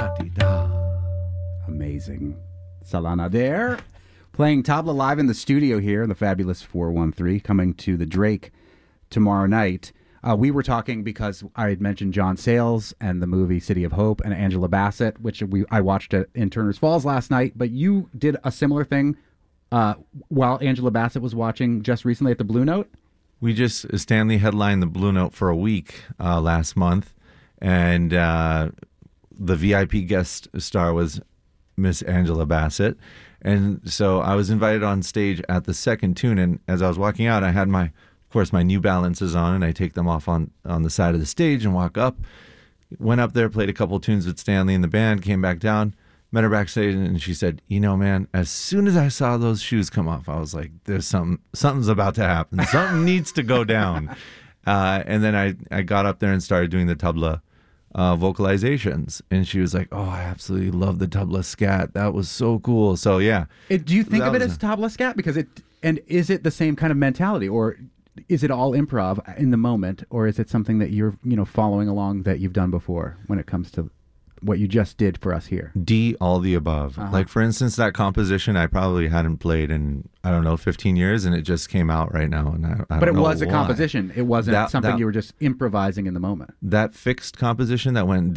da-di-da. Amazing. Salah Nader playing tabla live in the studio here in the Fabulous 413, coming to the Drake tomorrow night. We were talking because I had mentioned John Sayles and the movie City of Hope and Angela Bassett, which I watched in Turner's Falls last night. But you did a similar thing while Angela Bassett was watching just recently at the Blue Note. Stanley headlined the Blue Note for a week last month, and the VIP guest star was Miss Angela Bassett. And so I was invited on stage at the second tune, and as I was walking out, I had my New Balances on, and I take them off on the side of the stage and walk up. Went up there, played a couple tunes with Stanley and the band, came back down, met her backstage, and she said, man, as soon as I saw those shoes come off, I was like, there's something's about to happen. Something needs to go down. And then I got up there and started doing the tabla vocalizations, and she was like, oh, I absolutely love the tabla scat. That was so cool. So yeah. Do you think of it as tabla scat? And is it the same kind of mentality, or is it all improv in the moment, or is it something that you're following along that you've done before when it comes to what you just did for us here? All the above. Like, for instance, that composition I probably hadn't played in, 15 years, and it just came out right now. And I don't know. But it was a composition. It wasn't something you were just improvising in the moment. That fixed composition that went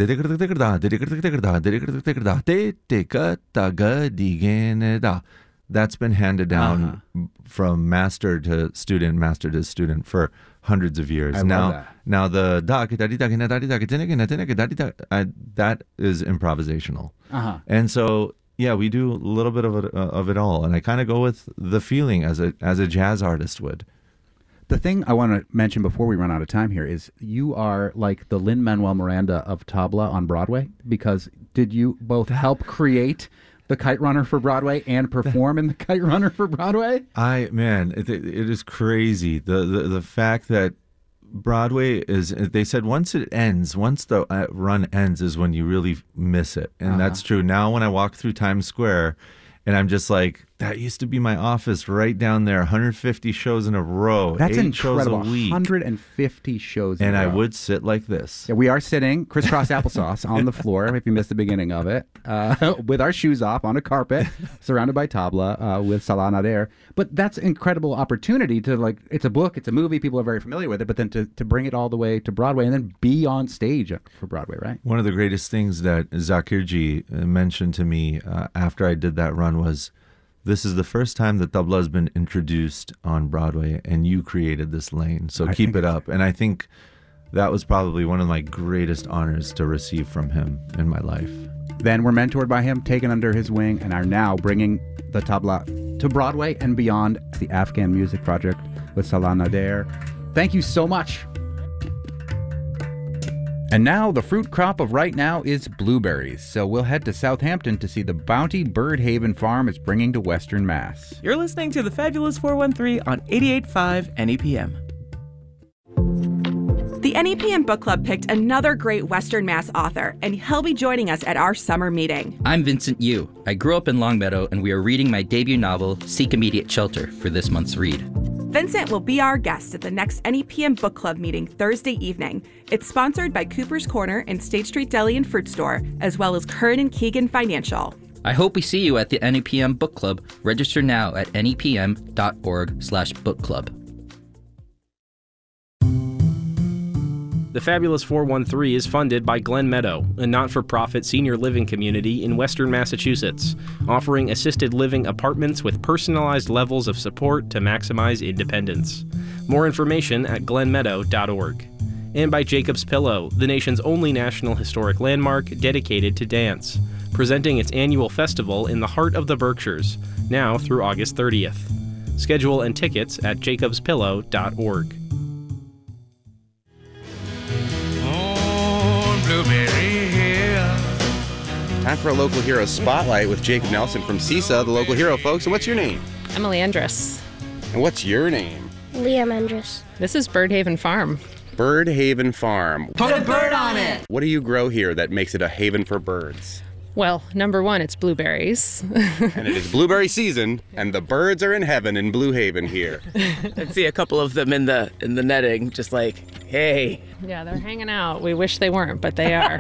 that's been handed down from master to student for hundreds of years. I love that. Now the that is improvisational. And so yeah, we do a little bit of it all, and I kind of go with the feeling as a jazz artist would. The thing I want to mention before we run out of time here is you are like the Lin-Manuel Miranda of tabla on Broadway, because did you both help create the Kite Runner for Broadway and perform in the Kite Runner for Broadway? It is crazy. The fact that Broadway is, they said once the run ends is when you really miss it. And that's true. Now when I walk through Times Square and I'm just like, that used to be my office right down there, 150 shows in a row. That's 8 incredible. shows a week. 150 shows in and a row. I would sit like this. Yeah, we are sitting crisscross applesauce on the floor, if you missed the beginning of it, with our shoes off on a carpet, surrounded by tabla with Salah Nader. But that's an incredible opportunity to, it's a book, it's a movie, people are very familiar with it, but then to bring it all the way to Broadway and then be on stage for Broadway, right? One of the greatest things that Zakirji mentioned to me after I did that run was, this is the first time that tabla has been introduced on Broadway, and you created this lane. So keep it up. And I think that was probably one of my greatest honors to receive from him in my life. Then we're mentored by him, taken under his wing, and are now bringing the tabla to Broadway and beyond, the Afghan Music Project with Salah Nader. Thank you so much. And now the fruit crop of right now is blueberries, so we'll head to Southampton to see the bounty Bird Haven Farm is bringing to Western Mass. You're listening to the Fabulous 413 on 88.5 NEPM. The NEPM Book Club picked another great Western Mass author, and he'll be joining us at our summer meeting. I'm Vincent Yu. I grew up in Longmeadow, and we are reading my debut novel, Seek Immediate Shelter, for this month's read. Vincent will be our guest at the next NEPM Book Club meeting Thursday evening. It's sponsored by Cooper's Corner and State Street Deli and Fruit Store, as well as Kern and Keegan Financial. I hope we see you at the NEPM Book Club. Register now at nepm.org/book club. The Fabulous 413 is funded by Glen Meadow, a not-for-profit senior living community in Western Massachusetts, offering assisted living apartments with personalized levels of support to maximize independence. More information at glenmeadow.org. And by Jacob's Pillow, the nation's only national historic landmark dedicated to dance, presenting its annual festival in the heart of the Berkshires, now through August 30th. Schedule and tickets at jacobspillow.org. Time for a Local Hero Spotlight with Jacob Nelson from CISA, the local hero, folks. And what's your name? Emily Andrus. And what's your name? Liam Andrus. This is Bird Haven Farm. Bird Haven Farm. Put a bird on it! What do you grow here that makes it a haven for birds? Well, number one, it's blueberries. And it is blueberry season, and the birds are in heaven in Blue Haven here. I see a couple of them in the netting, just like, hey. Yeah, they're hanging out. We wish they weren't, but they are.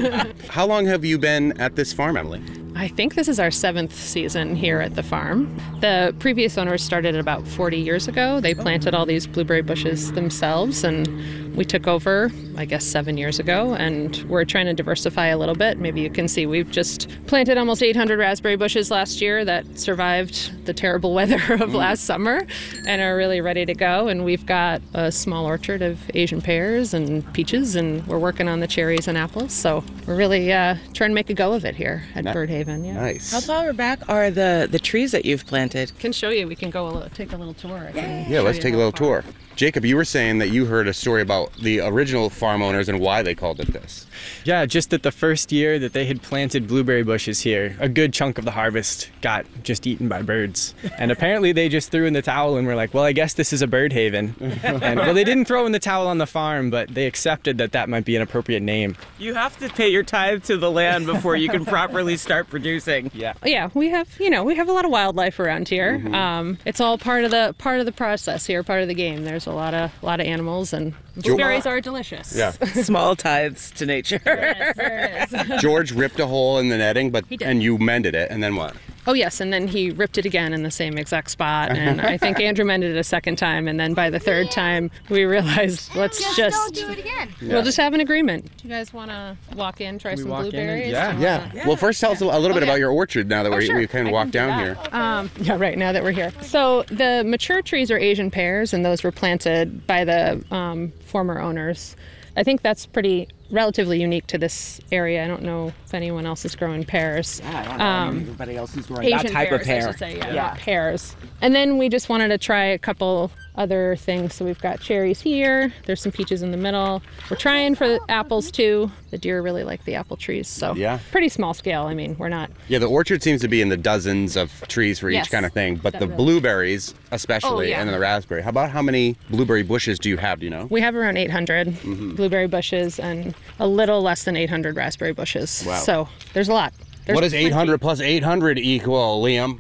How long have you been at this farm, Emily? I think this is our 7th season here at the farm. The previous owners started about 40 years ago. They planted all these blueberry bushes themselves, and we took over, I guess, 7 years ago, and we're trying to diversify a little bit. Maybe you can see we've just planted almost 800 raspberry bushes last year that survived the terrible weather of last summer and are really ready to go. And we've got a small orchard of Asian pears and peaches, and we're working on the cherries and apples. So we're really trying to make a go of it here at Bird Haven. Yeah. Nice. How far back are the trees that you've planted? Can show you. We can go take a little tour. Yeah, let's take a little tour. Jacob, you were saying that you heard a story about the original farm owners and why they called it this. Yeah, just that the first year that they had planted blueberry bushes here, a good chunk of the harvest got just eaten by birds. And apparently they just threw in the towel and were like, well, I guess this is a bird haven. And well, they didn't throw in the towel on the farm, but they accepted that that might be an appropriate name. You have to pay your tithe to the land before you can properly start producing. Yeah, we have a lot of wildlife around here. It's all part of the process here, part of the game. There's a lot of animals, and blueberries are delicious. Yeah. Small tithes to nature. Yes, there is. George ripped a hole in the netting, and you mended it, and then what? Oh, yes, and then he ripped it again in the same exact spot, and I think Andrew mended it a second time, and then by the third time, we realized, let's just do it again. We'll just have an agreement. Do you guys want to walk in, try some blueberries? Yeah. Well, first tell us a little bit about your orchard now that we can walk down here. Yeah, right, now that we're here. So the mature trees are Asian pears, and those were planted by the former owners. I think that's relatively unique to this area. I don't know if anyone else is growing pears. I don't know everybody else is growing Asian that type pears, of pear. I should say, yeah, pears. And then we just wanted to try a couple other things. So we've got cherries here. There's some peaches in the middle. We're trying for the apples too. The deer really like the apple trees. So pretty small scale. I mean, we're not. Yeah, the orchard seems to be in the dozens of trees for each kind of thing. But the blueberries especially, and then the raspberry. How many blueberry bushes do you have, do you know? We have around 800 blueberry bushes and a little less than 800 raspberry bushes. Wow. So there's a lot. What does 800 plus 800 equal, Liam?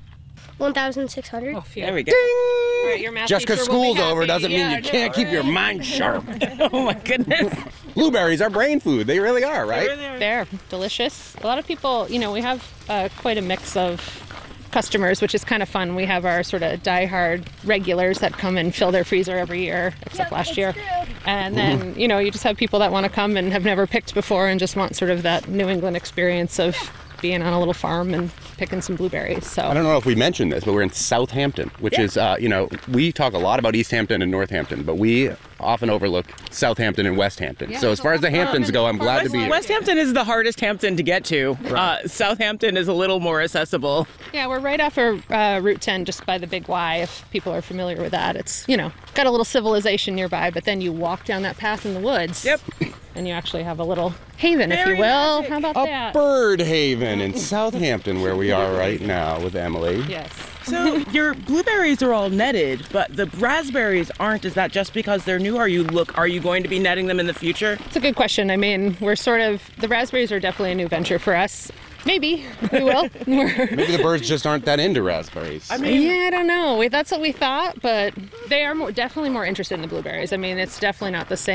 1,600. There we go. All right, your math Just because teacher will be school's over happy. doesn't mean you can't keep your mind sharp. Oh my goodness. Blueberries are brain food. They really are, right? They're delicious. A lot of people, we have quite a mix of customers, which is kind of fun. We have our sort of diehard regulars that come and fill their freezer every year, except last year. And then, you just have people that want to come and have never picked before and just want sort of that New England experience of being on a little farm and picking some blueberries. So I don't know if we mentioned this, but we're in Southampton, which is, we talk a lot about East Hampton and Northampton, but we often overlook Southampton and West Hampton. So as far as the Hamptons go, I'm glad to be here. West Hampton is the hardest Hampton to get to. Southampton is a little more accessible. Yeah, we're right off of Route 10, just by the Big Y, if people are familiar with that. It's, got a little civilization nearby, but then you walk down that path in the woods. Yep. And you actually have a little haven, if you will. How about that? Bird Haven in Southampton, where we are right now with Emily. Yes. So your blueberries are all netted, but the raspberries aren't. Is that just because they're new? Are you going to be netting them in the future? It's a good question. I mean, the raspberries are definitely a new venture for us. Maybe we will. Maybe the birds just aren't that into raspberries. I don't know. That's what we thought, but they are definitely more interested in the blueberries. I mean, it's definitely not the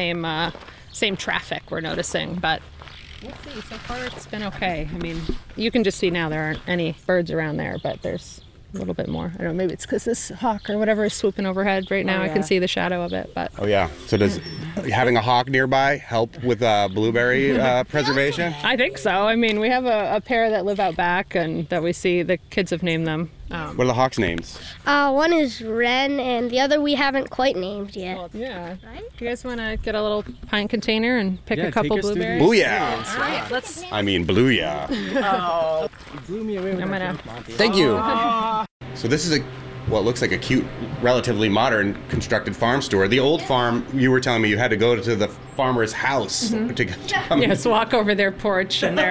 same traffic we're noticing, but we'll see. So far it's been okay. I mean, you can just see now there aren't any birds around there, but there's a little bit more. I don't know, maybe it's because this hawk or whatever is swooping overhead right now. I can see the shadow of it, but. Oh yeah. So does having a hawk nearby help with blueberry preservation? I think so. I mean, we have a pair that live out back and that we see, the kids have named them. What are the hawks' names? One is Wren, and the other we haven't quite named yet. Well, yeah. Right? You guys want to get a little pint container and pick a couple blueberries? Booyah! All right, let's. Blueyah. Oh. You blew me away with I'm gonna. Thank you. So this is what looks like a cute, relatively modern constructed farm store. The old farm, you were telling me you had to go to the farmer's house to come. Yes, walk over their porch, and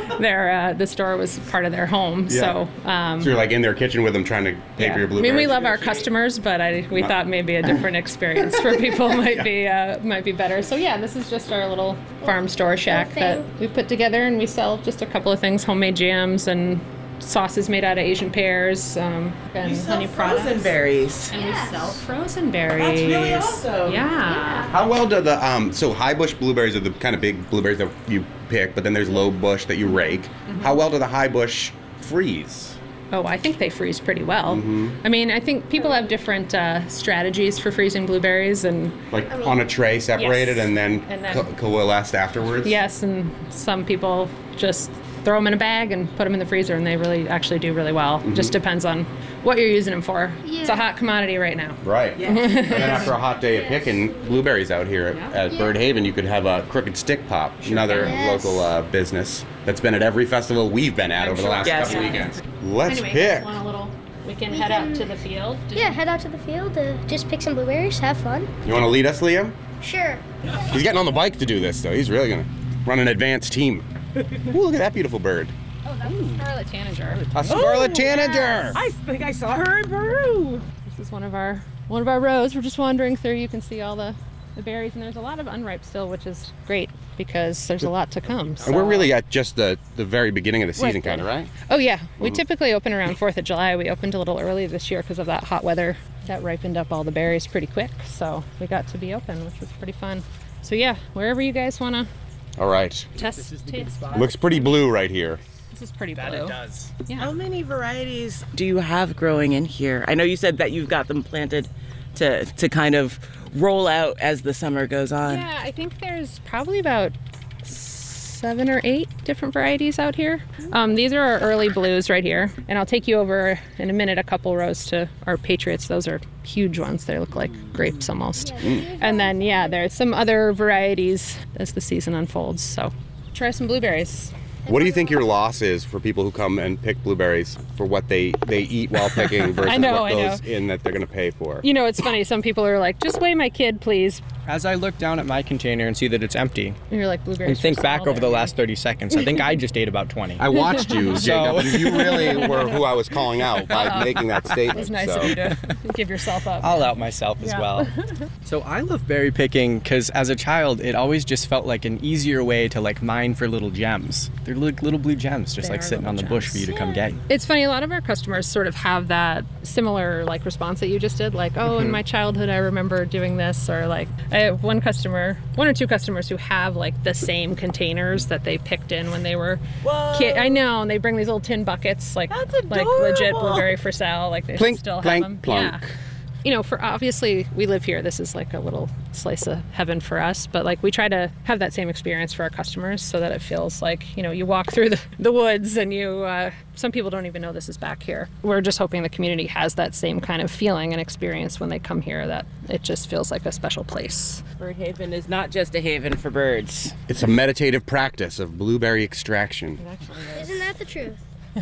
the store was part of their home. Yeah. So you're like in their kitchen with them trying to pay for your blueberries. I mean, we love our customers, but we thought maybe a different experience for people might be better. So yeah, this is just our little farm store shack that we put together, and we sell just a couple of things: homemade jams and sauces made out of Asian pears, and honey products. Frozen berries. And we sell frozen berries. That's really awesome. Yeah. How well do the so high bush blueberries are the kind of big blueberries that you pick, but then there's low bush that you rake. How well do the high bush freeze? Oh, I think they freeze pretty well. I mean, I think people have different strategies for freezing blueberries, and on a tray separated, Yes. and then coalesced afterwards. Yes, and some people just throw them in a bag and put them in the freezer, and they really actually do really well. Just depends on what you're using them for. Yeah. It's a hot commodity right now. Right. And then after a hot day of picking blueberries out here at Bird Haven, you could have a Crooked Stick Pop, another local business that's been at every festival we've been at over the last couple weekends. Let's pick. We can head out to the field. Head out to the field. Just pick some blueberries. Have fun. You want to lead us, Liam? Sure. He's getting on the bike to do this, though. He's really going to run an advanced team. Ooh, look at that beautiful bird. Oh, that's a scarlet tanager. A scarlet tanager! I think I saw her in Peru. This is one of our rows. We're just wandering through. You can see all the berries, and there's a lot of unripe still, which is great because there's a lot to come. So. And we're really at just the very beginning of the season, kind of, right? Oh, yeah. We typically open around 4th of July. We opened a little early this year because of that hot weather. That ripened up all the berries pretty quick, so we got to be open, which was pretty fun. So, yeah, wherever you guys want to all right. Taste. Looks pretty blue right here. This is pretty blue. It does. Yeah. How many varieties do you have growing in here? I know you said that you've got them planted to kind of roll out as the summer goes on. Yeah, I think there's probably about 7 or 8 different varieties out here. These are our early blues right here, and I'll take you over in a minute a couple rows to our Patriots. Those are huge ones. They look like grapes almost. And then, there's some other varieties as the season unfolds. So try some blueberries. What do you think your loss is for people who come and pick blueberries for what they eat while picking versus what goes in that they're going to pay for? You know, it's funny. Some people are like, just weigh my kid, please. As I look down at my container and see that it's empty, and you're like, blueberries. And think back over the last 30 seconds, I think I just ate about 20. I watched you, Jacob, and you really were who I was calling out by making that statement. It was nice of you to give yourself up. I'll out myself as well. So I love berry picking because as a child, it always just felt like an easier way to mine for little gems. They're little blue gems, just sitting on the bush for you to come get. It's funny, a lot of our customers sort of have that similar response that you just did, in my childhood I remember doing this, or I have one or two customers who have the same containers that they picked in when they were kids. I know, and they bring these little tin buckets, that's adorable. Legit blueberry for sale, they plink, still plank, have them. plunk. Yeah. You know, for obviously we live here, this is a little slice of heaven for us, but we try to have that same experience for our customers so that it feels you walk through the woods and some people don't even know this is back here. We're just hoping the community has that same kind of feeling and experience when they come here, that it just feels like a special place. Bird Haven is not just a haven for birds. It's a meditative practice of blueberry extraction. It actually is. Isn't that the truth?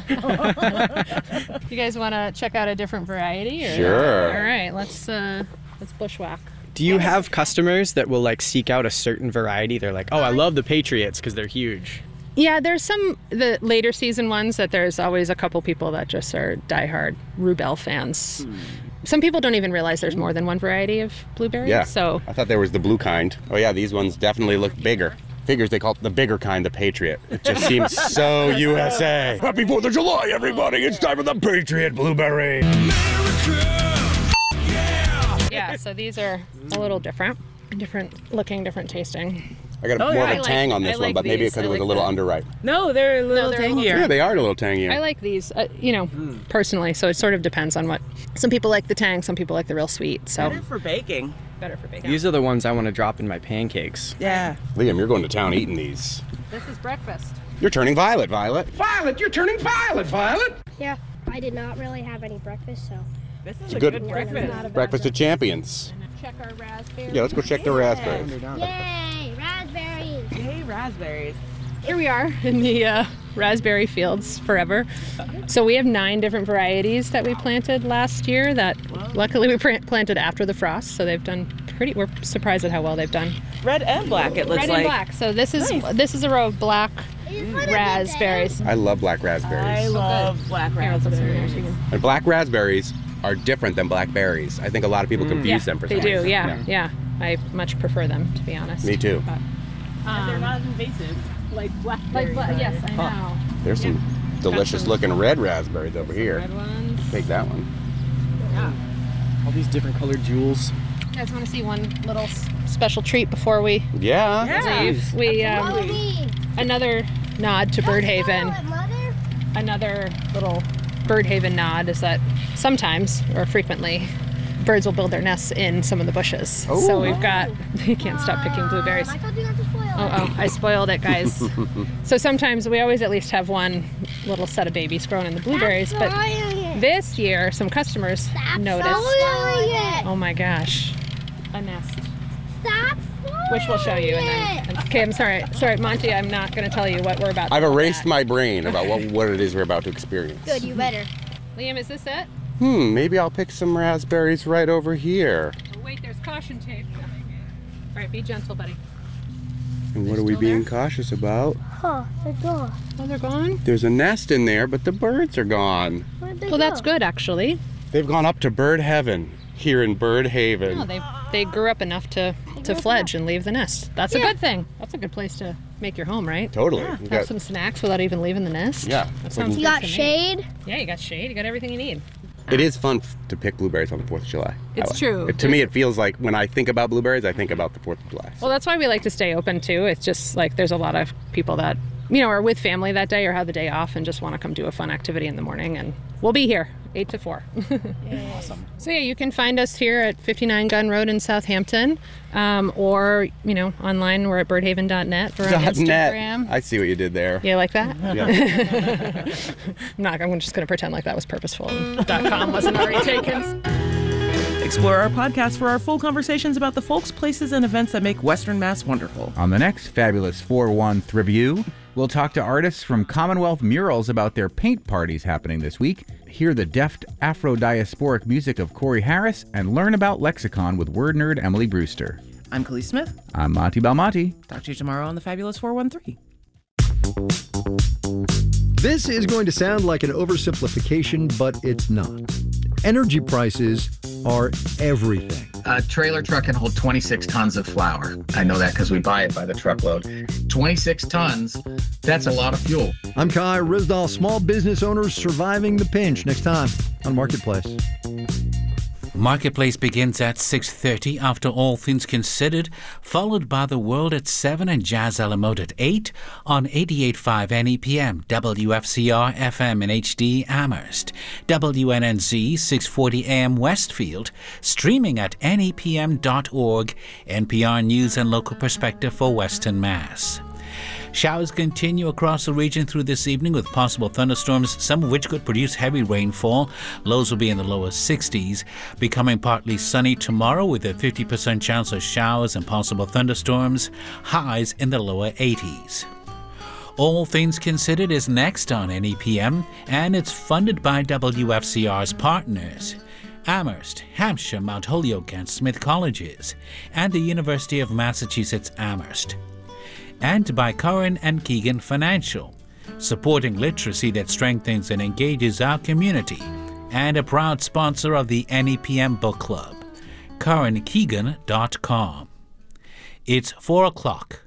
You guys want to check out a different variety? Or? Sure. All right, let's bushwhack. Do you have customers that will seek out a certain variety? They're like, oh, I love the Patriots because they're huge. Yeah, there's the later season ones that there's always a couple people that just are diehard Rubel fans. Some people don't even realize there's more than one variety of blueberries. Yeah, so I thought there was the blue kind. Oh yeah, these ones definitely look bigger. Figures they call it the bigger kind, the Patriot. It just seems so USA. Happy 4th of July, everybody! It's time for the Patriot Blueberry. Yeah, so these are a little different looking, different tasting. I got more of a tang on this one, but maybe because it was a little underripe. No, they're a little tangier. Yeah, they are a little tangier. I like these, personally, so it sort of depends on what. Some people like the tang, some people like the real sweet. So better for baking. These are the ones I want to drop in my pancakes. Yeah. Liam, you're going to town eating these. This is breakfast. You're turning violet, Violet. Violet, you're turning violet, Violet. Yeah, I did not really have any breakfast, so. This is a good breakfast. Breakfast of champions. Check our raspberries. Yeah, let's go check the raspberries. Yay, raspberries. Yay, raspberries. Here we are in the raspberry fields forever. So we have 9 different varieties that we planted last year that luckily we planted after the frost. So they've done we're surprised at how well they've done. Red and black, it looks like. Red and black. So this is a row of black raspberries. I love black raspberries. I love black raspberries. And black raspberries are different than blackberries. I think a lot of people confuse them for some reason. They do, yeah. I much prefer them, to be honest. Me too. But, and they're not invasive like blackberries. Yes, I know. There's some delicious looking red raspberries over here. Red ones. Take that one. Yeah. All these different colored jewels. You guys want to see one little special treat before we leave? We another nod to Birdhaven. Another little Birdhaven nod is that sometimes or frequently birds will build their nests in some of the bushes. Oh. So we've got you can't stop picking blueberries. I spoiled it, guys. So sometimes we always at least have one little set of babies growing in the blueberries, but this year some customers noticed. Oh my gosh. A nest. Stop. Which we'll show you. Okay, I'm sorry, Monty. I'm not going to tell you what we're about to I've erased my brain about what it is we're about to experience. Good, you better. Liam, is this it? Maybe I'll pick some raspberries right over here. Oh, wait, there's caution tape. All right, be gentle, buddy. And what are we being cautious about? Oh, they're gone. Oh, they're gone? There's a nest in there, but the birds are gone. Where'd they Well, go? that's good, actually. They've gone up to bird heaven here in Birdhaven. No, they grew up enough to fledge and leave the nest. That's a good thing. That's a good place to make your home, right? Totally. Yeah. Have some snacks without even leaving the nest. Yeah. That sounds You good got to me. shade? Yeah, you got shade. You got everything you need. It is fun to pick blueberries on the 4th of July. It's true. To me, it feels like when I think about blueberries, I think about the 4th of July. Well, that's why we like to stay open, too. It's just like there's a lot of people that, are with family that day or have the day off and just want to come do a fun activity in the morning. And we'll be here 8 to 4. Awesome. So, you can find us here at 59 Gun Road in Southampton or, online. We're at birdhaven.net or on Instagram. I see what you did there. You like that? Yeah. I'm just going to pretend like that was purposeful. .com wasn't already taken. Explore our podcast for our full conversations about the folks, places, and events that make Western Mass wonderful. On the next Fabulous 4-1 review, we'll talk to artists from Commonwealth Murals about their paint parties happening this week, hear the deft Afro-diasporic music of Corey Harris, and learn about Lexicon with word nerd Emily Brewster. I'm Khalees Smith. I'm Monty Belmonte. Talk to you tomorrow on the Fabulous 413. This is going to sound like an oversimplification, but it's not. Energy prices are everything. A trailer truck can hold 26 tons of flour. I know that because we buy it by the truckload. 26 tons, that's a lot of fuel. I'm Kai Rizdal, small business owners surviving the pinch. Next time on Marketplace. Marketplace begins at 6:30 after All Things Considered, followed by The World at 7 and Jazz a la Mode at 8 on 88.5 NEPM, WFCR FM in HD Amherst, WNNZ 640 AM Westfield, streaming at nepm.org, NPR News and Local Perspective for Western Mass. Showers continue across the region through this evening with possible thunderstorms, some of which could produce heavy rainfall. Lows will be in the lower 60s, becoming partly sunny tomorrow with a 50% chance of showers and possible thunderstorms, highs in the lower 80s. All Things Considered is next on NEPM, and it's funded by WFCR's partners. Amherst, Hampshire, Mount Holyoke, and Smith Colleges, and the University of Massachusetts Amherst. And by Curran and Keegan Financial, supporting literacy that strengthens and engages our community, and a proud sponsor of the NEPM Book Club, CurranKeegan.com. It's 4 o'clock.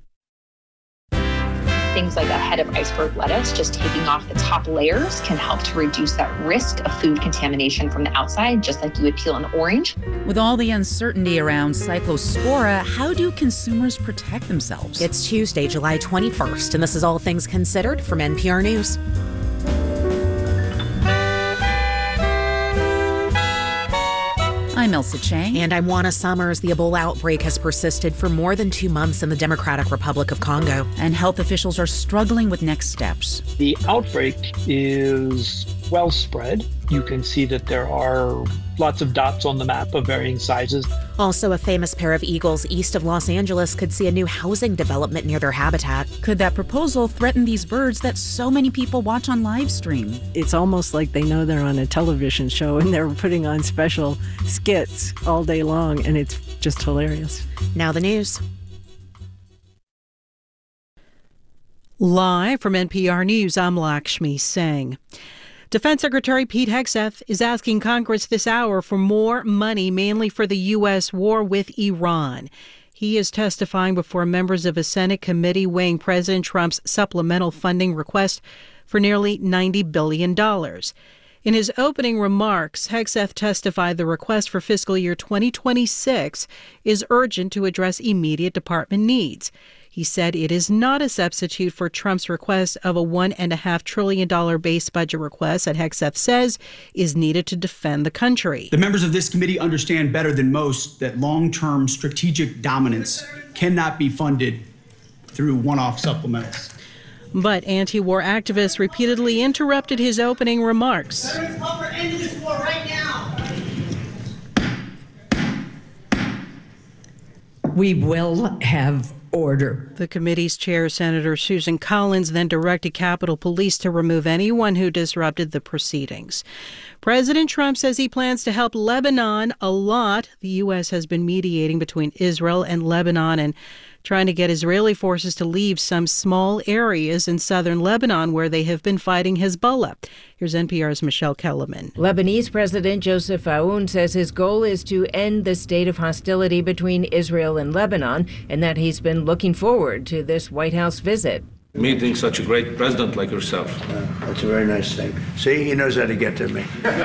Things like a head of iceberg lettuce, just taking off the top layers can help to reduce that risk of food contamination from the outside, just like you would peel an orange. With all the uncertainty around Cyclospora, how do consumers protect themselves? It's Tuesday, July 21st, and this is All Things Considered from NPR News. I'm Elsa Chang. And I'm Juana Summers. The Ebola outbreak has persisted for more than 2 months in the Democratic Republic of Congo. And health officials are struggling with next steps. The outbreak is well spread. You can see that there are lots of dots on the map of varying sizes. Also, a famous pair of eagles east of Los Angeles could see a new housing development near their habitat. Could that proposal threaten these birds that so many people watch on live stream? It's almost like they know they're on a television show and they're putting on special skits all day long, and it's just hilarious. Now the news. Live from NPR News, I'm Lakshmi Singh. Defense Secretary Pete Hegseth is asking Congress this hour for more money, mainly for the U.S. war with Iran. He is testifying before members of a Senate committee weighing President Trump's supplemental funding request for nearly $90 billion. In his opening remarks, Hegseth testified the request for fiscal year 2026 is urgent to address immediate department needs. He said it is not a substitute for Trump's request of a $1.5 trillion base budget request that Hegseth says is needed to defend the country. The members of this committee understand better than most that long-term strategic dominance cannot be funded through one-off supplementals. But anti-war activists repeatedly interrupted his opening remarks. There is call for ending this war right now. We will have order. The committee's chair, Senator Susan Collins, then directed Capitol Police to remove anyone who disrupted the proceedings. President Trump says he plans to help Lebanon a lot. The U.S. has been mediating between Israel and Lebanon and trying to get Israeli forces to leave some small areas in southern Lebanon where they have been fighting Hezbollah. Here's NPR's Michelle Kellerman. Lebanese President Joseph Aoun says his goal is to end the state of hostility between Israel and Lebanon, and that he's been looking forward to this White House visit. Meeting such a great president like yourself. That's a very nice thing. See, he knows how to get to me.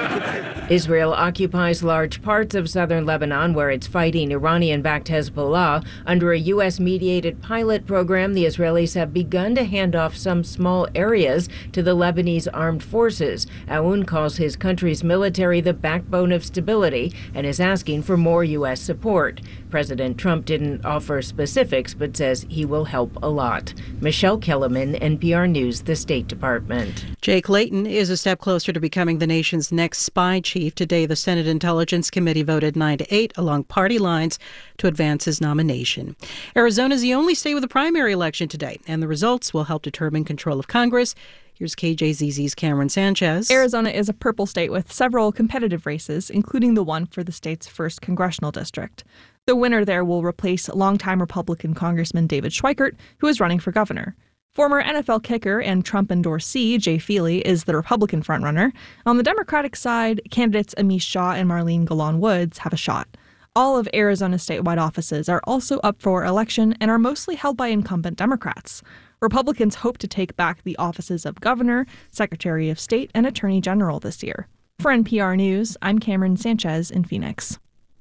Israel occupies large parts of southern Lebanon where it's fighting Iranian-backed Hezbollah. Under a U.S.-mediated pilot program, the Israelis have begun to hand off some small areas to the Lebanese armed forces. Aoun calls his country's military the backbone of stability and is asking for more U.S. support. President Trump didn't offer specifics but says he will help a lot. Michelle Kellerman, NPR News, the State Department. Jake Layton is a step closer to becoming the nation's next spy chief. Today, the Senate Intelligence Committee voted 9-8 along party lines to advance his nomination. Arizona is the only state with a primary election today, and the results will help determine control of Congress. Here's KJZZ's Cameron Sanchez. Arizona is a purple state with several competitive races, including the one for the state's first congressional district. The winner there will replace longtime Republican Congressman David Schweikert, who is running for governor. Former NFL kicker and Trump endorsee Jay Feely is the Republican frontrunner. On the Democratic side, candidates Amish Shah and Marlene Golan-Woods have a shot. All of Arizona's statewide offices are also up for election and are mostly held by incumbent Democrats. Republicans hope to take back the offices of governor, secretary of state, and attorney general this year. For NPR News, I'm Cameron Sanchez in Phoenix.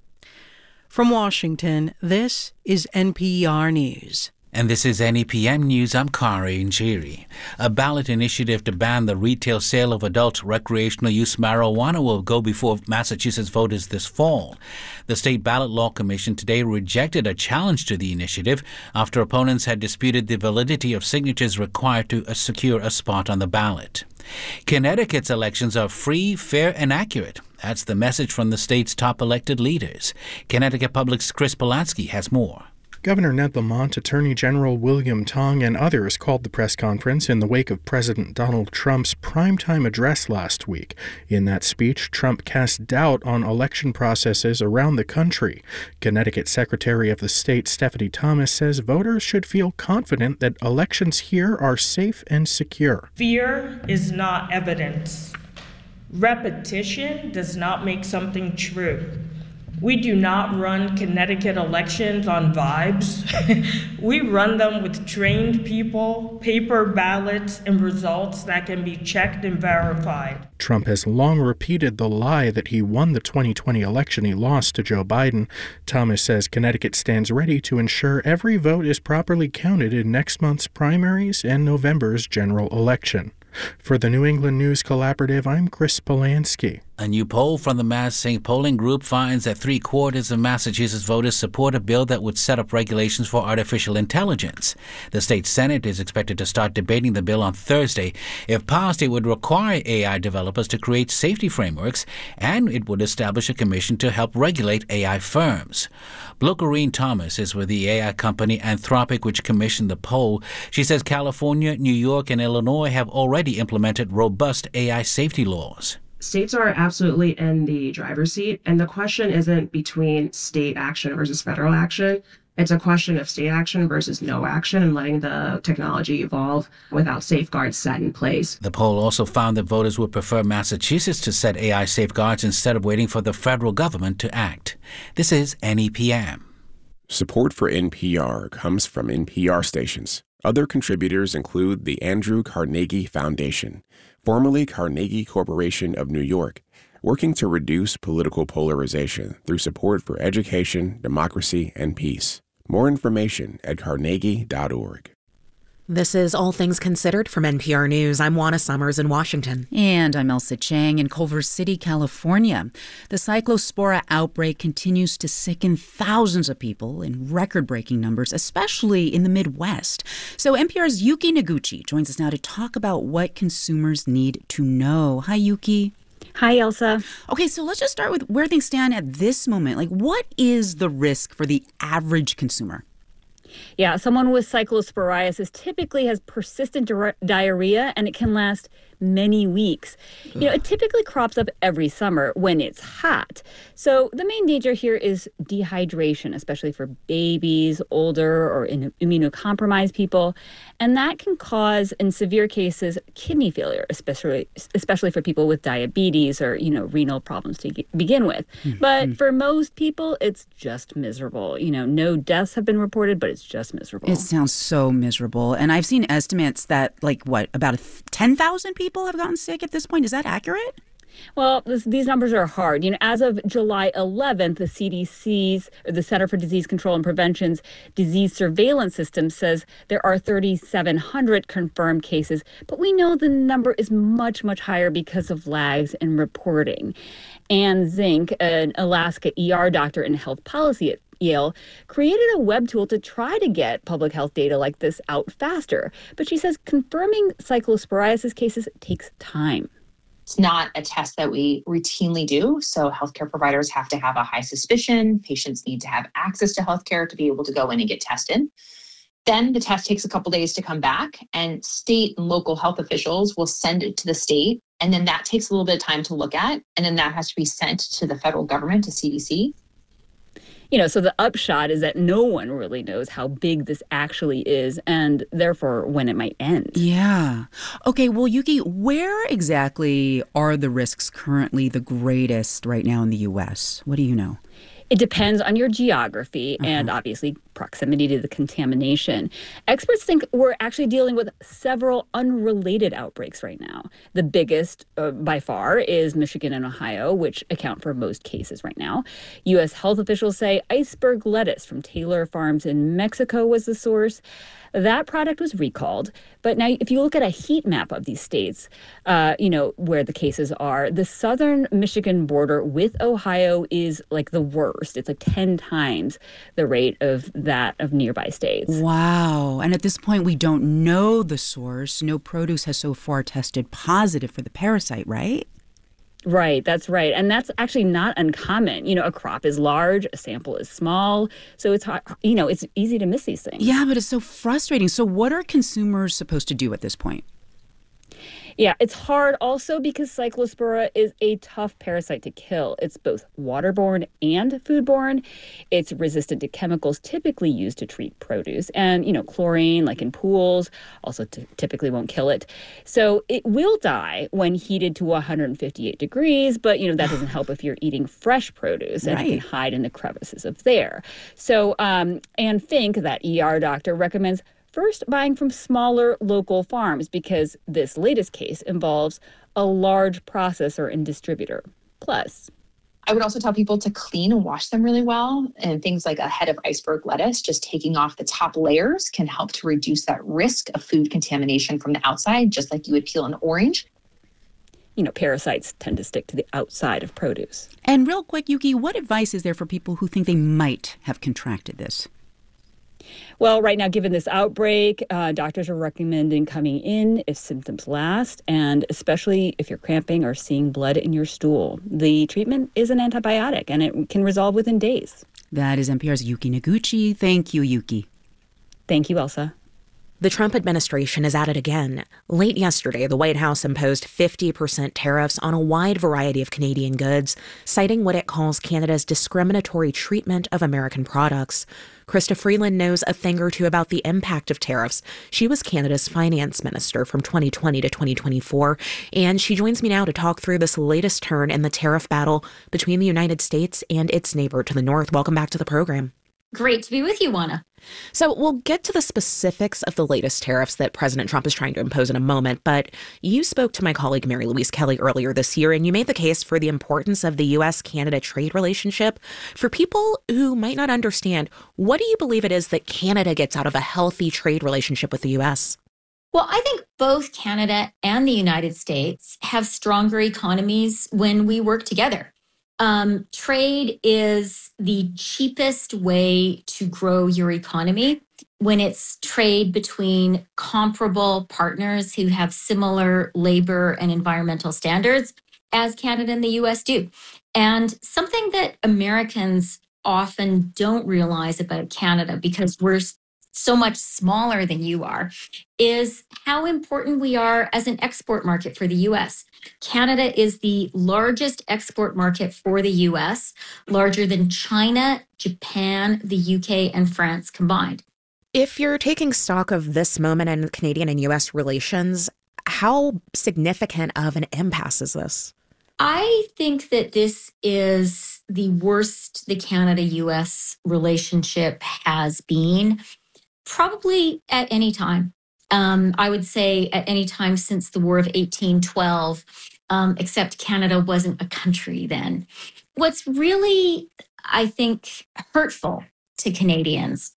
From Washington, this is NPR News. And this is NEPM News. I'm Kari Njiri. A ballot initiative to ban the retail sale of adult recreational use marijuana will go before Massachusetts voters this fall. The State Ballot Law Commission today rejected a challenge to the initiative after opponents had disputed the validity of signatures required to secure a spot on the ballot. Connecticut's elections are free, fair, and accurate. That's the message from the state's top elected leaders. Connecticut Public's Chris Polansky has more. Governor Ned Lamont, Attorney General William Tong, and others called the press conference in the wake of President Donald Trump's primetime address last week. In that speech, Trump cast doubt on election processes around the country. Connecticut Secretary of the State Stephanie Thomas says voters should feel confident that elections here are safe and secure. Fear is not evidence. Repetition does not make something true. We do not run Connecticut elections on vibes. We run them with trained people, paper ballots, and results that can be checked and verified. Trump has long repeated the lie that he won the 2020 election he lost to Joe Biden. Thomas says Connecticut stands ready to ensure every vote is properly counted in next month's primaries and November's general election. For the New England News Collaborative, I'm Chris Polansky. A new poll from the Mass Sync polling group finds that 3/4 of Massachusetts voters support a bill that would set up regulations for artificial intelligence. The state Senate is expected to start debating the bill on Thursday. If passed, it would require AI developers to create safety frameworks, and it would establish a commission to help regulate AI firms. Blocherine Thomas is with the AI company Anthropic, which commissioned the poll. She says California, New York, and Illinois have already implemented robust AI safety laws. States are absolutely in the driver's seat, and the question isn't between state action versus federal action. It's a question of state action versus no action and letting the technology evolve without safeguards set in place. The poll also found that voters would prefer Massachusetts to set AI safeguards instead of waiting for the federal government to act. This is NEPM. Support for NPR comes from NPR stations. Other contributors include the Andrew Carnegie Foundation, formerly Carnegie Corporation of New York, working to reduce political polarization through support for education, democracy, and peace. More information at carnegie.org. This is All Things Considered from NPR News. I'm Juana Summers in Washington. And I'm Elsa Chang in Culver City, California. The Cyclospora outbreak continues to sicken thousands of people in record-breaking numbers, especially in the Midwest. So NPR's Yuki Noguchi joins us now to talk about what consumers need to know. Hi, Yuki. Hi, Elsa. Okay, so let's just start with where things stand at this moment. Like, what is the risk for the average consumer? Yeah, someone with cyclosporiasis typically has persistent diarrhea, and it can last many weeks. It typically crops up every summer when it's hot. So the main danger here is dehydration, especially for babies, older or immunocompromised people. And that can cause, in severe cases, kidney failure, especially for people with diabetes or, renal problems to begin with. But for most people, it's just miserable. No deaths have been reported, but it's just miserable. It sounds so miserable. And I've seen estimates that, about 10,000 people have gotten sick at this point. Is that accurate? Well, these numbers are hard. As of July 11th, the CDC's, or the Center for Disease Control and Prevention's disease surveillance system says there are 3,700 confirmed cases. But we know the number is much, much higher because of lags in reporting. Anne Zink, an Alaska ER doctor in health policy at Yale, created a web tool to try to get public health data like this out faster. But she says confirming cyclosporiasis cases takes time. It's not a test that we routinely do. So healthcare providers have to have a high suspicion. Patients need to have access to healthcare to be able to go in and get tested. Then the test takes a couple days to come back, and state and local health officials will send it to the state. And then that takes a little bit of time to look at. And then that has to be sent to the federal government, to CDC. So the upshot is that no one really knows how big this actually is and therefore when it might end. Yeah. Okay, well, Yuki, where exactly are the risks currently the greatest right now in the U.S.? What do you know? It depends on your geography and obviously proximity to the contamination. Experts think we're actually dealing with several unrelated outbreaks right now. The biggest by far is Michigan and Ohio, which account for most cases right now. U.S. health officials say iceberg lettuce from Taylor Farms in Mexico was the source. That product was recalled. But now if you look at a heat map of these states, where the cases are, the southern Michigan border with Ohio is like the worst. It's like 10 times the rate of that of nearby states. Wow. And at this point, we don't know the source. No produce has so far tested positive for the parasite, right? Right, that's right. And that's actually not uncommon. A crop is large, a sample is small. So it's hard, it's easy to miss these things. Yeah, but it's so frustrating. So what are consumers supposed to do at this point? Yeah, it's hard also because Cyclospora is a tough parasite to kill. It's both waterborne and foodborne. It's resistant to chemicals typically used to treat produce. And, chlorine, like in pools, also typically won't kill it. So it will die when heated to 158 degrees, but, that doesn't help if you're eating fresh produce and it can hide in the crevices of there. So Anne Fink, that ER doctor, recommends first buying from smaller local farms because this latest case involves a large processor and distributor. Plus, I would also tell people to clean and wash them really well. And things like a head of iceberg lettuce, just taking off the top layers can help to reduce that risk of food contamination from the outside, just like you would peel an orange. parasites tend to stick to the outside of produce. And real quick, Yuki, what advice is there for people who think they might have contracted this? Well, right now, given this outbreak, doctors are recommending coming in if symptoms last, and especially if you're cramping or seeing blood in your stool. The treatment is an antibiotic, and it can resolve within days. That is NPR's Yuki Noguchi. Thank you, Yuki. Thank you, Elsa. The Trump administration is at it again. Late yesterday, the White House imposed 50% tariffs on a wide variety of Canadian goods, citing what it calls Canada's discriminatory treatment of American products. Krista Freeland knows a thing or two about the impact of tariffs. She was Canada's finance minister from 2020 to 2024, and she joins me now to talk through this latest turn in the tariff battle between the United States and its neighbor to the north. Welcome back to the program. Great to be with you, Juana. So we'll get to the specifics of the latest tariffs that President Trump is trying to impose in a moment, but you spoke to my colleague Mary Louise Kelly earlier this year, and you made the case for the importance of the U.S.-Canada trade relationship. For people who might not understand, what do you believe it is that Canada gets out of a healthy trade relationship with the U.S.? Well, I think both Canada and the United States have stronger economies when we work together. Trade is the cheapest way to grow your economy when it's trade between comparable partners who have similar labor and environmental standards, as Canada and the U.S. do. And something that Americans often don't realize about Canada, because we're so much smaller than you are, is how important we are as an export market for the U.S. Canada is the largest export market for the U.S., larger than China, Japan, the U.K., and France combined. If you're taking stock of this moment in Canadian and U.S. relations, how significant of an impasse is this? I think that this is the worst the Canada-U.S. relationship has been, probably at any time. I would say at any time since the War of 1812, except Canada wasn't a country then. What's really, I think, hurtful to Canadians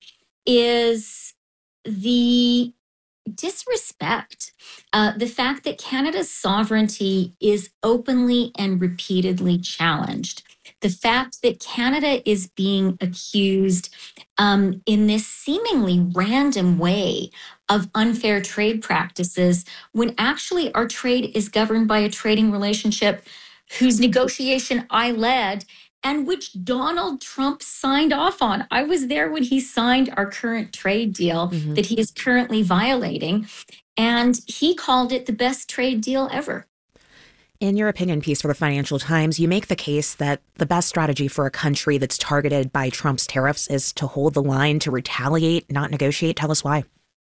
is the disrespect, the fact that Canada's sovereignty is openly and repeatedly challenged. The fact that Canada is being accused in this seemingly random way of unfair trade practices, when actually our trade is governed by a trading relationship whose negotiation I led and which Donald Trump signed off on. I was there when he signed our current trade deal that he is currently violating, and he called it the best trade deal ever. In your opinion piece for the Financial Times, you make the case that the best strategy for a country that's targeted by Trump's tariffs is to hold the line, to retaliate, not negotiate. Tell us why.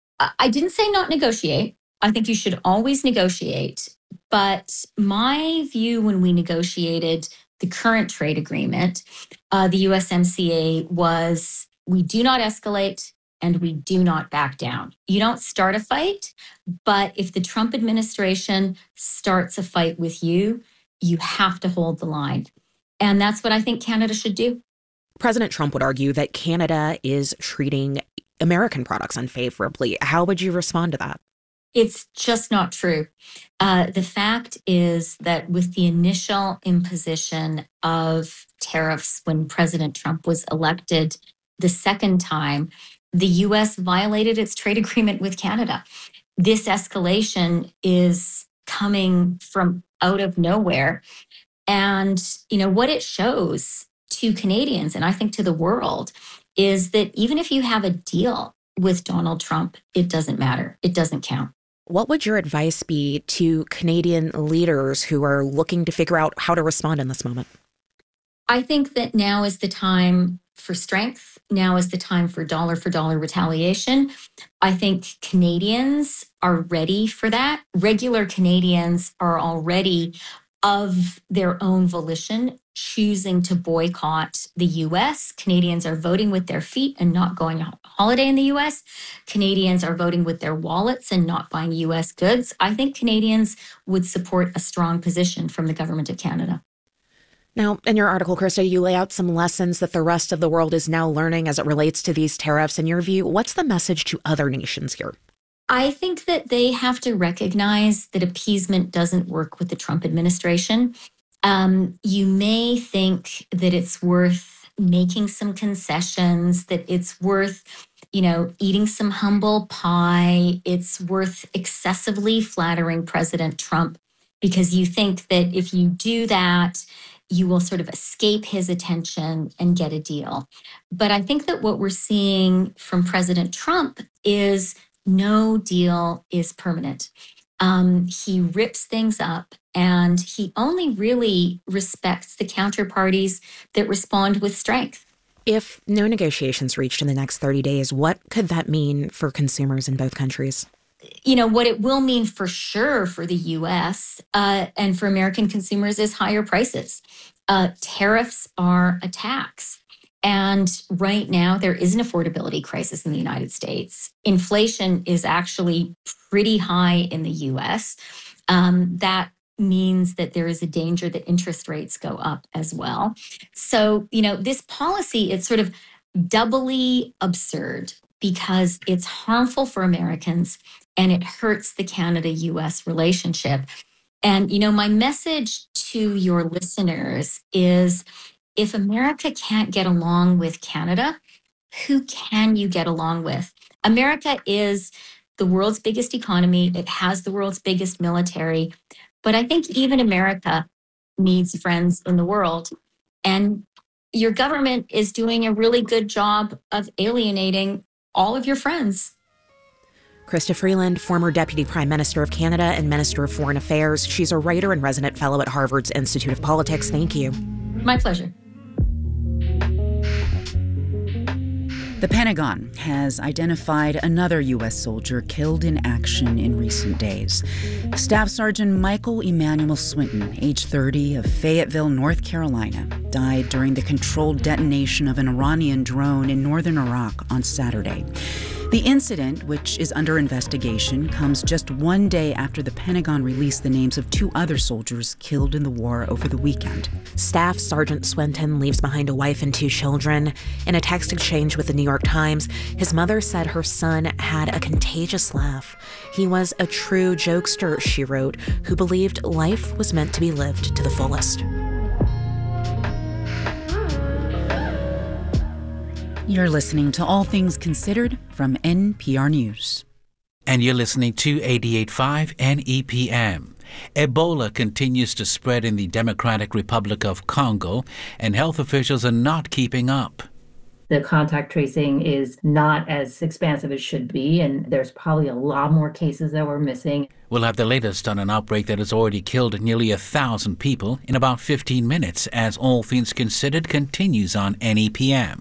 I didn't say not negotiate. I think you should always negotiate. But my view when we negotiated the current trade agreement, the USMCA, was we do not escalate and we do not back down. You don't start a fight, but if the Trump administration starts a fight with you, you have to hold the line. And that's what I think Canada should do. President Trump would argue that Canada is treating American products unfavorably. How would you respond to that? It's just not true. The fact is that with the initial imposition of tariffs when President Trump was elected the second time, the U.S. violated its trade agreement with Canada. This escalation is coming from out of nowhere. And, what it shows to Canadians, and I think to the world, is that even if you have a deal with Donald Trump, it doesn't matter. It doesn't count. What would your advice be to Canadian leaders who are looking to figure out how to respond in this moment? I think that now is the time for strength. Now is the time for dollar retaliation. I think Canadians are ready for that. Regular Canadians are already, of their own volition, choosing to boycott the U.S. Canadians are voting with their feet and not going on holiday in the U.S. Canadians are voting with their wallets and not buying U.S. goods. I think Canadians would support a strong position from the government of Canada. Now, in your article, Krista, you lay out some lessons that the rest of the world is now learning as it relates to these tariffs. In your view, what's the message to other nations here? I think that they have to recognize that appeasement doesn't work with the Trump administration. You may think that it's worth making some concessions, that it's worth, eating some humble pie. It's worth excessively flattering President Trump because you think that if you do that, you will sort of escape his attention and get a deal. But I think that what we're seeing from President Trump is no deal is permanent. He rips things up and he only really respects the counterparties that respond with strength. If no negotiations reached in the next 30 days, what could that mean for consumers in both countries? What it will mean for sure for the U.S. And for American consumers is higher prices. Tariffs are a tax. And right now, there is an affordability crisis in the United States. Inflation is actually pretty high in the U.S. That means that there is a danger that interest rates go up as well. So, this policy, it's sort of doubly absurd because it's harmful for Americans and it hurts the Canada-U.S. relationship. And, my message to your listeners is, if America can't get along with Canada, who can you get along with? America is the world's biggest economy. It has the world's biggest military. But I think even America needs friends in the world. And your government is doing a really good job of alienating all of your friends. Chrystia Freeland, former Deputy Prime Minister of Canada and Minister of Foreign Affairs. She's a writer and resident fellow at Harvard's Institute of Politics. Thank you. My pleasure. The Pentagon has identified another U.S. soldier killed in action in recent days. Staff Sergeant Michael Emmanuel Swinton, age 30, of Fayetteville, North Carolina, died during the controlled detonation of an Iranian drone in northern Iraq on Saturday. The incident, which is under investigation, comes just one day after the Pentagon released the names of 2 other soldiers killed in the war over the weekend. Staff Sergeant Swinton leaves behind a wife and 2 children. In a text exchange with the New York Times, his mother said her son had a contagious laugh. He was a true jokester, she wrote, who believed life was meant to be lived to the fullest. You're listening to All Things Considered from NPR News. And you're listening to 88.5 NEPM. Ebola continues to spread in the Democratic Republic of Congo, and health officials are not keeping up. The contact tracing is not as expansive as it should be, and there's probably a lot more cases that we're missing. We'll have the latest on an outbreak that has already killed nearly 1,000 people in about 15 minutes as All Things Considered continues on NEPM.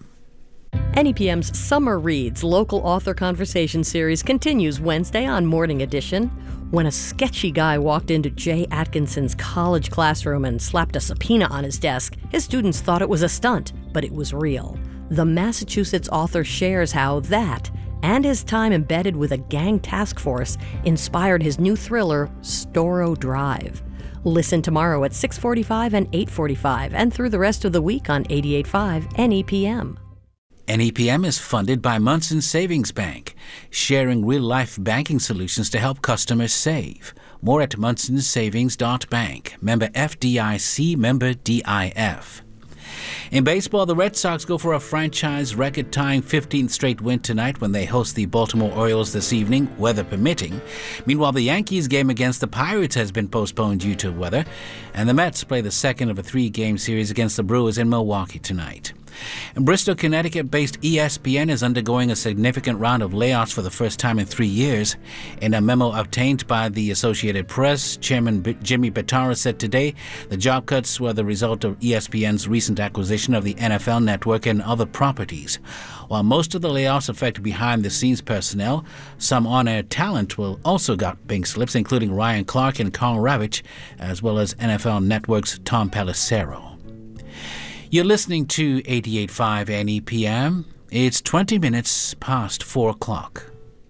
NEPM's Summer Reads local author conversation series continues Wednesday on Morning Edition. When a sketchy guy walked into Jay Atkinson's college classroom and slapped a subpoena on his desk, his students thought it was a stunt, but it was real. The Massachusetts author shares how that, and his time embedded with a gang task force, inspired his new thriller, Storrow Drive. Listen tomorrow at 6:45 and 8:45 and through the rest of the week on 88.5 NEPM. NEPM is funded by Munson Savings Bank, sharing real-life banking solutions to help customers save. More at munsonsavings.bank. Member FDIC, member DIF. In baseball, the Red Sox go for a franchise record-tying 15th straight win tonight when they host the Baltimore Orioles this evening, weather permitting. Meanwhile, the Yankees game against the Pirates has been postponed due to weather, and the Mets play the second of a 3-game series against the Brewers in Milwaukee tonight. In Bristol, Connecticut-based ESPN is undergoing a significant round of layoffs for the first time in 3 years. In a memo obtained by the Associated Press, Chairman Jimmy Pitara said today the job cuts were the result of ESPN's recent acquisition of the NFL Network and other properties. While most of the layoffs affect behind-the-scenes personnel, some on-air talent will also got pink slips, including Ryan Clark and Carl Ravitch, as well as NFL Network's Tom Pelissero. You're listening to 88.5 NEPM. It's 20 minutes past 4 o'clock.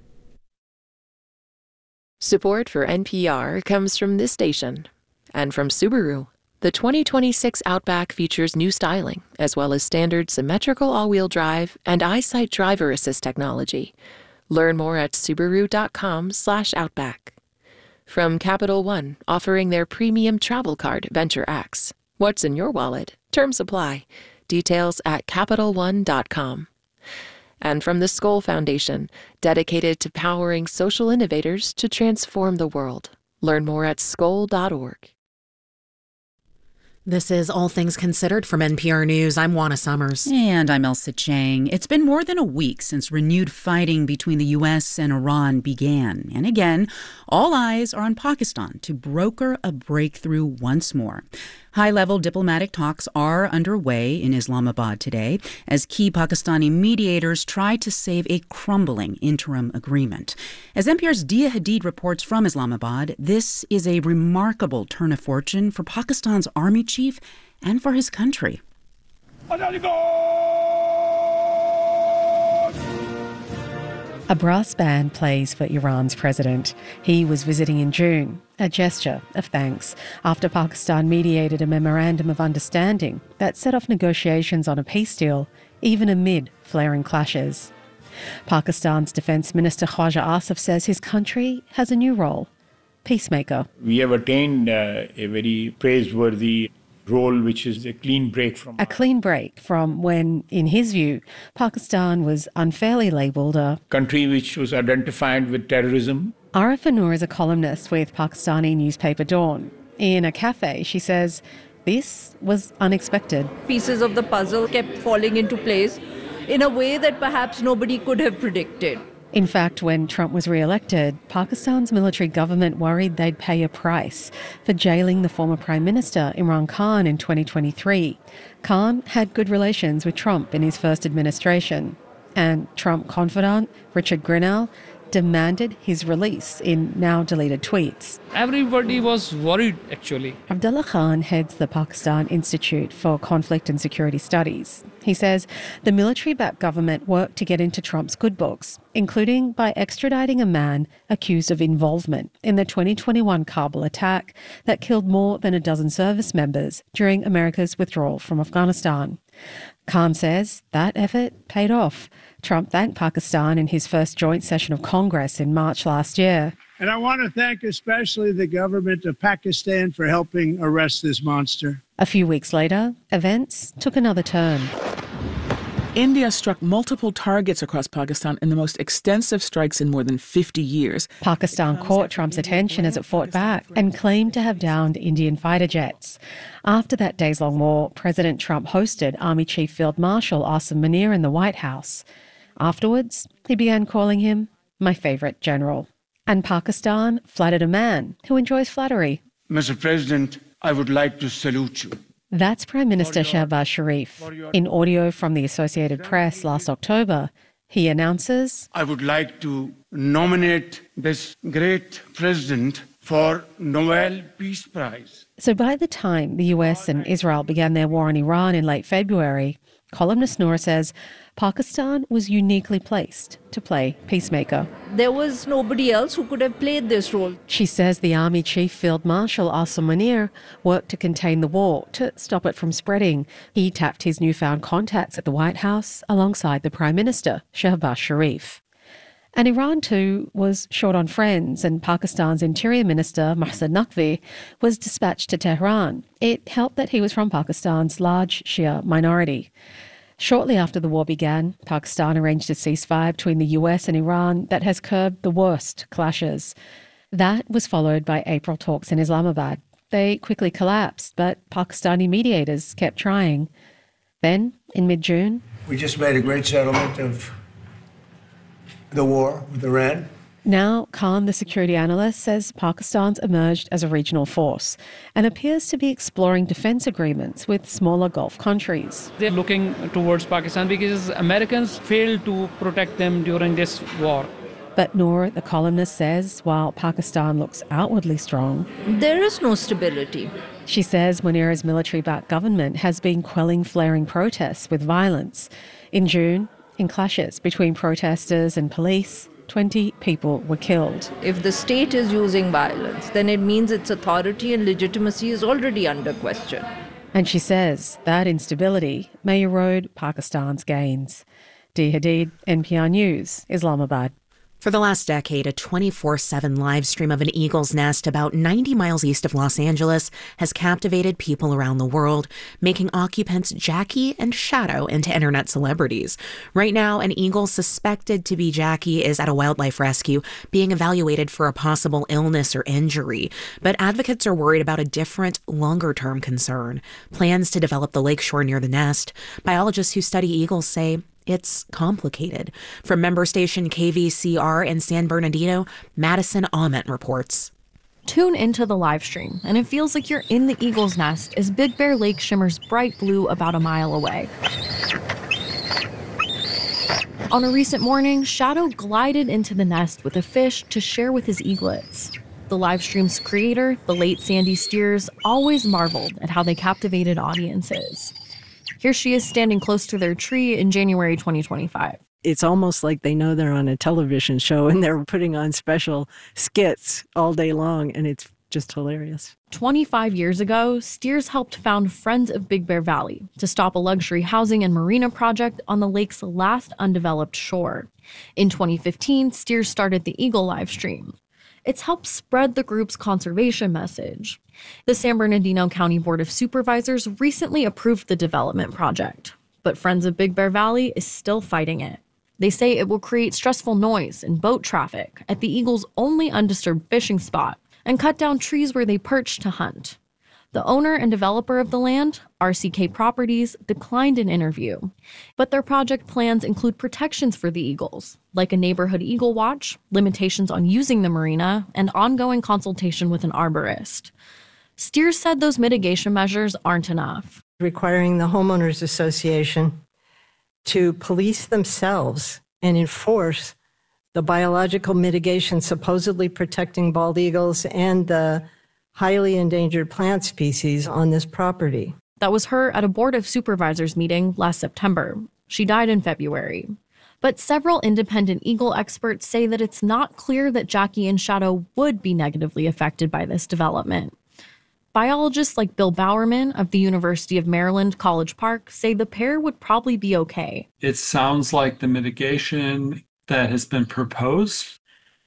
Support for NPR comes from this station and from Subaru. The 2026 Outback features new styling, as well as standard symmetrical all-wheel drive and EyeSight driver assist technology. Learn more at Subaru.com/Outback. From Capital One, offering their premium travel card, Venture X. What's in your wallet? Terms apply. Details at CapitalOne.com. And from the Skoll Foundation, dedicated to powering social innovators to transform the world. Learn more at skoll.org. This is All Things Considered from NPR News. I'm Juana Summers. And I'm Elsa Chang. It's been more than a week since renewed fighting between the U.S. and Iran began. And again, all eyes are on Pakistan to broker a breakthrough once more. High-level diplomatic talks are underway in Islamabad today as key Pakistani mediators try to save a crumbling interim agreement. As NPR's Dia Hadid reports from Islamabad, this is a remarkable turn of fortune for Pakistan's army chief and for his country. A brass band plays for Iran's president. He was visiting in June, a gesture of thanks, after Pakistan mediated a memorandum of understanding that set off negotiations on a peace deal, even amid flaring clashes. Pakistan's Defense Minister Khwaja Asif says his country has a new role: peacemaker. We have attained a very praiseworthy role, which is a clean break from when, in his view, Pakistan was unfairly labelled a country which was identified with terrorism. Arifa Noor is a columnist with Pakistani newspaper Dawn. In a cafe, she says this was unexpected. Pieces of the puzzle kept falling into place in a way that perhaps nobody could have predicted. In fact, when Trump was re-elected, Pakistan's military government worried they'd pay a price for jailing the former Prime Minister Imran Khan in 2023. Khan had good relations with Trump in his first administration, and Trump confidant Richard Grenell demanded his release in now-deleted tweets. Everybody was worried, actually. Abdullah Khan heads the Pakistan Institute for Conflict and Security Studies. He says the military-backed government worked to get into Trump's good books, including by extraditing a man accused of involvement in the 2021 Kabul attack that killed more than a dozen service members during America's withdrawal from Afghanistan. Khan says that effort paid off. Trump thanked Pakistan in his first joint session of Congress in March last year. And I want to thank especially the government of Pakistan for helping arrest this monster. A few weeks later, events took another turn. India struck multiple targets across Pakistan in the most extensive strikes in more than 50 years. Pakistan caught Trump's attention as it fought back and claimed to have downed Indian fighter jets. After that days-long war, President Trump hosted Army Chief Field Marshal Asim Munir in the White House. Afterwards, he began calling him my favorite general. And Pakistan flattered a man who enjoys flattery. Mr. President, I would like to salute you. That's Prime Minister Shehbaz Sharif. In audio from the Associated Press last October, he announces, I would like to nominate this great president for Nobel Peace Prize. So by the time the US and Israel began their war on Iran in late February, columnist Noor says Pakistan was uniquely placed to play peacemaker. There was nobody else who could have played this role. She says the Army Chief Field Marshal Asim Munir worked to contain the war, to stop it from spreading. He tapped his newfound contacts at the White House alongside the Prime Minister, Shehbaz Sharif. And Iran, too, was short on friends, and Pakistan's Interior Minister, Mohsen Naqvi, was dispatched to Tehran. It helped that he was from Pakistan's large Shia minority. Shortly after the war began, Pakistan arranged a ceasefire between the US and Iran that has curbed the worst clashes. That was followed by April talks in Islamabad. They quickly collapsed, but Pakistani mediators kept trying. Then, in mid-June, we just made a great settlement of the war with Iran. Now, Khan, the security analyst, says Pakistan's emerged as a regional force and appears to be exploring defense agreements with smaller Gulf countries. They're looking towards Pakistan because Americans failed to protect them during this war. But Noor, the columnist, says while Pakistan looks outwardly strong, there is no stability. She says Munir's military-backed government has been quelling flaring protests with violence. In June, in clashes between protesters and police, 20 people were killed. If the state is using violence, then it means its authority and legitimacy is already under question. And she says that instability may erode Pakistan's gains. Dia Hadid, NPR News, Islamabad. For the last decade, a 24/7 live stream of an eagle's nest about 90 miles east of Los Angeles has captivated people around the world, making occupants Jackie and Shadow into internet celebrities. Right now, an eagle suspected to be Jackie is at a wildlife rescue being evaluated for a possible illness or injury. But advocates are worried about a different, longer-term concern: plans to develop the lakeshore near the nest. Biologists who study eagles say it's complicated. From member station KVCR in San Bernardino, Madison Ament reports. Tune into the live stream, and it feels like you're in the eagle's nest as Big Bear Lake shimmers bright blue about a mile away. On a recent morning, Shadow glided into the nest with a fish to share with his eaglets. The live stream's creator, the late Sandy Steers, always marveled at how they captivated audiences. Here she is standing close to their tree in January 2025. It's almost like they know they're on a television show and they're putting on special skits all day long, and it's just hilarious. 25 years ago, Steers helped found Friends of Big Bear Valley to stop a luxury housing and marina project on the lake's last undeveloped shore. In 2015, Steers started the Eagle live stream. It's helped spread the group's conservation message. The San Bernardino County Board of Supervisors recently approved the development project, but Friends of Big Bear Valley is still fighting it. They say it will create stressful noise and boat traffic at the eagles' only undisturbed fishing spot and cut down trees where they perch to hunt. The owner and developer of the land, RCK Properties, declined an interview. But their project plans include protections for the eagles, like a neighborhood eagle watch, limitations on using the marina, and ongoing consultation with an arborist. Steers said those mitigation measures aren't enough. Requiring the homeowners association to police themselves and enforce the biological mitigation supposedly protecting bald eagles and the highly endangered plant species on this property. That was her at a Board of Supervisors meeting last September. She died in February. But several independent eagle experts say that it's not clear that Jackie and Shadow would be negatively affected by this development. Biologists like Bill Bowerman of the University of Maryland College Park say the pair would probably be okay. It sounds like the mitigation that has been proposed,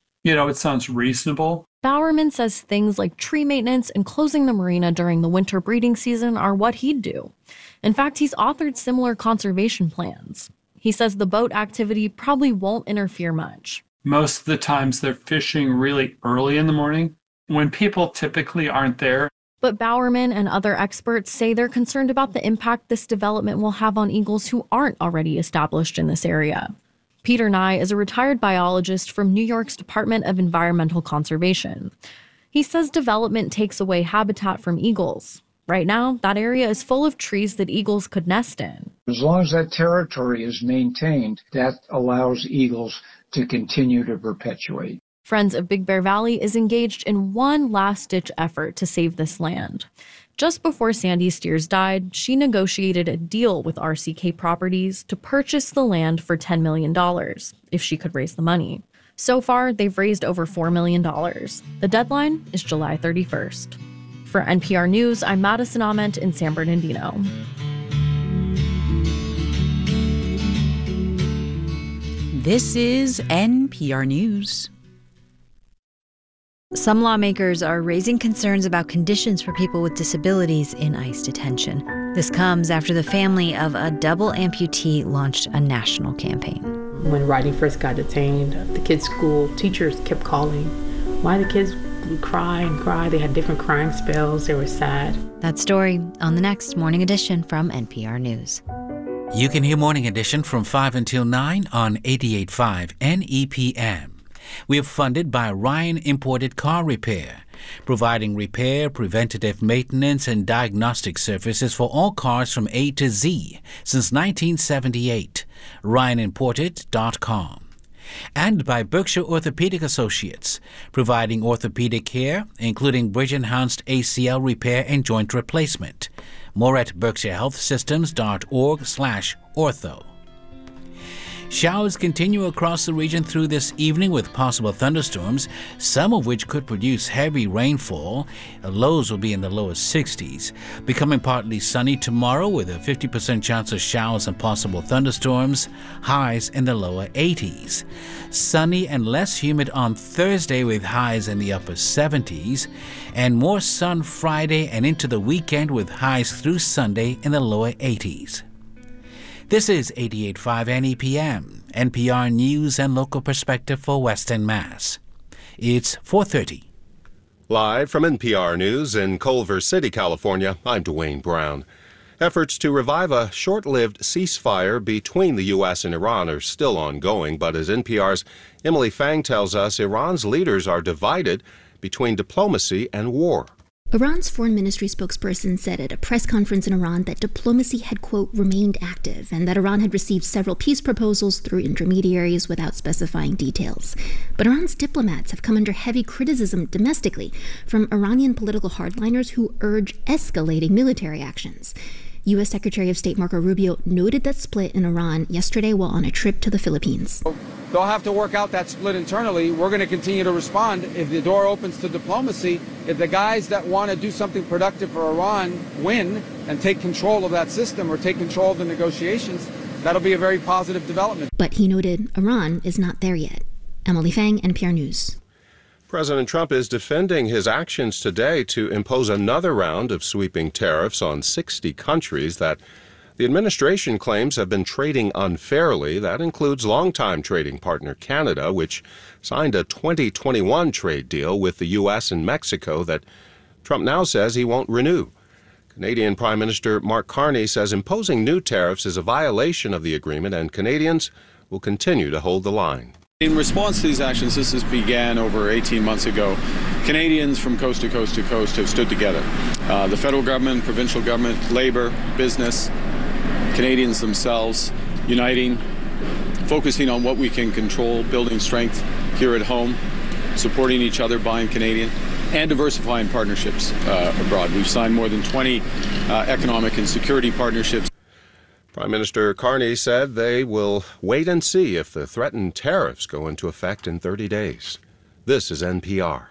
it sounds reasonable. Bowerman says things like tree maintenance and closing the marina during the winter breeding season are what he'd do. In fact, he's authored similar conservation plans. He says the boat activity probably won't interfere much. Most of the times they're fishing really early in the morning when people typically aren't there. But Bowerman and other experts say they're concerned about the impact this development will have on eagles who aren't already established in this area. Peter Nye is a retired biologist from New York's Department of Environmental Conservation. He says development takes away habitat from eagles. Right now, that area is full of trees that eagles could nest in. As long as that territory is maintained, that allows eagles to continue to perpetuate. Friends of Big Bear Valley is engaged in one last-ditch effort to save this land. Just before Sandy Steers died, she negotiated a deal with RCK Properties to purchase the land for $10 million, if she could raise the money. So far, they've raised over $4 million. The deadline is July 31st. For NPR News, I'm Madison Ament in San Bernardino. This is NPR News. Some lawmakers are raising concerns about conditions for people with disabilities in ICE detention. This comes after the family of a double amputee launched a national campaign. When Rodney first got detained, the kids' school teachers kept calling. Why the kids would cry and cry. They had different crying spells. They were sad. That story on the next Morning Edition from NPR News. You can hear Morning Edition from 5 until 9 on 88.5 NEPM. We are funded by Ryan Imported Car Repair, providing repair, preventative maintenance, and diagnostic services for all cars from A to Z since 1978. RyanImported.com. And by Berkshire Orthopedic Associates, providing orthopedic care, including bridge-enhanced ACL repair and joint replacement. More at berkshirehealthsystems.org/ortho. Showers continue across the region through this evening with possible thunderstorms, some of which could produce heavy rainfall. Lows will be in the lower 60s. Becoming partly sunny tomorrow with a 50% chance of showers and possible thunderstorms. Highs in the lower 80s. Sunny and less humid on Thursday with highs in the upper 70s. And more sun Friday and into the weekend with highs through Sunday in the lower 80s. This is 88.5 NEPM, NPR News and Local Perspective for Western Mass. It's 4:30. Live from NPR News in Culver City, California, I'm Dwayne Brown. Efforts to revive a short-lived ceasefire between the U.S. and Iran are still ongoing, but as NPR's Emily Fang tells us, Iran's leaders are divided between diplomacy and war. Iran's foreign ministry spokesperson said at a press conference in Iran that diplomacy had, quote, remained active and that Iran had received several peace proposals through intermediaries without specifying details. But Iran's diplomats have come under heavy criticism domestically from Iranian political hardliners who urge escalating military actions. U.S. Secretary of State Marco Rubio noted that split in Iran yesterday while on a trip to the Philippines. They'll have to work out that split internally. We're going to continue to respond if the door opens to diplomacy. If the guys that want to do something productive for Iran win and take control of that system or take control of the negotiations, that'll be a very positive development. But he noted Iran is not there yet. Emily Fang, NPR News. President Trump is defending his actions today to impose another round of sweeping tariffs on 60 countries that the administration claims have been trading unfairly. That includes longtime trading partner Canada, which signed a 2021 trade deal with the U.S. and Mexico that Trump now says he won't renew. Canadian Prime Minister Mark Carney says imposing new tariffs is a violation of the agreement, and Canadians will continue to hold the line. In response to these actions, this began over 18 months ago. Canadians from coast to coast to coast have stood together. The federal government, provincial government, labor, business, Canadians themselves, uniting, focusing on what we can control, building strength here at home, supporting each other, buying Canadian, and diversifying partnerships abroad. We've signed more than 20 economic and security partnerships. Prime Minister Carney said they will wait and see if the threatened tariffs go into effect in 30 days. This is NPR.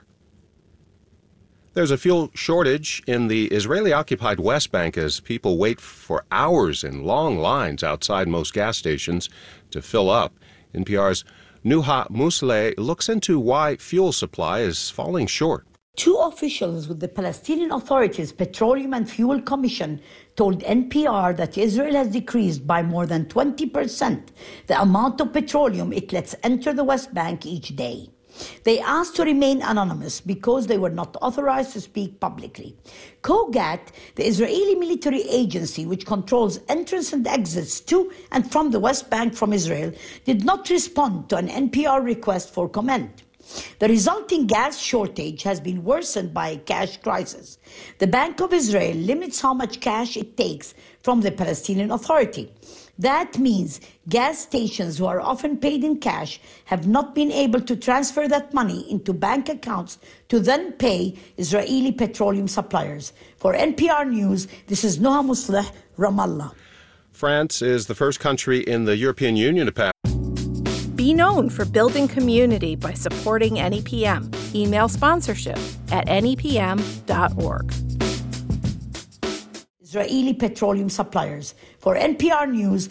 There's a fuel shortage in the Israeli-occupied West Bank as people wait for hours in long lines outside most gas stations to fill up. NPR's Nuha Musleh looks into why fuel supply is falling short. Two officials with the Palestinian Authority's Petroleum and Fuel Commission told NPR that Israel has decreased by more than 20% the amount of petroleum it lets enter the West Bank each day. They asked to remain anonymous because they were not authorized to speak publicly. Kogat, the Israeli military agency which controls entrance and exits to and from the West Bank from Israel, did not respond to an NPR request for comment. The resulting gas shortage has been worsened by a cash crisis. The Bank of Israel limits how much cash it takes from the Palestinian Authority. That means gas stations who are often paid in cash have not been able to transfer that money into bank accounts to then pay Israeli petroleum suppliers. For NPR News, this is Nuha Musleh, Ramallah. France is the first country in the European Union to pass. Be known for building community by supporting NEPM. Email sponsorship at nepm.org. Israeli petroleum suppliers. For NPR News,